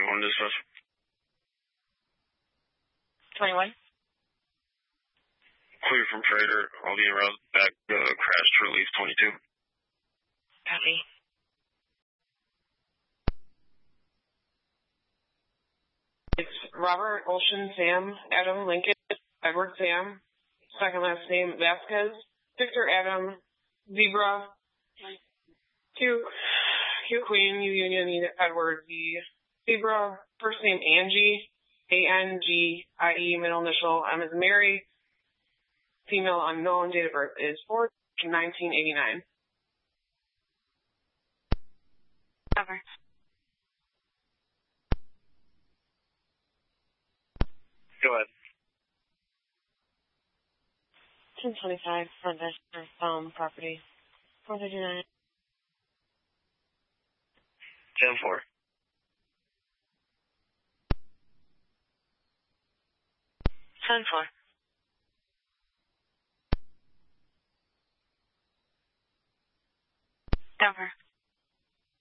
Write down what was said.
want to discuss? 21. Clear from freighter. I'll be around back, crash to release 22. Copy. It's Robert, Olshan, Sam, Adam, Lincoln, Edward, Sam, second last name, Vasquez, Victor, Adam, Zebra, Q, Queen, U, Union, Edward, V, Zebra, first name, Angie, A-N-G-I-E, middle initial, M is Mary, female unknown, date of birth is 4/1989. Cover. Go ahead. 1025, front desk, property. 439. 10-4. 10-4. Cover.